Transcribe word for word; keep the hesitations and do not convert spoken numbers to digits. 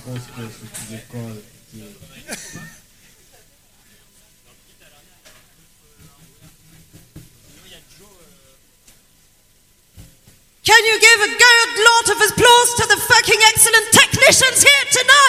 pense que c'est une école qui... Can you give a good lot of applause to the fucking excellent technicians here tonight?